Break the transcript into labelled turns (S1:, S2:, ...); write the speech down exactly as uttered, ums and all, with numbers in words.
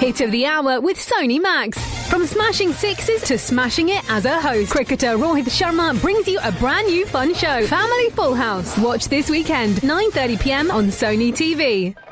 S1: Hit of the hour with Sony Max. From smashing sixes to smashing it as a host, cricketer Rohit Sharma brings you a brand new fun show, Family Full House. Watch this weekend, nine thirty p m on Sony T V.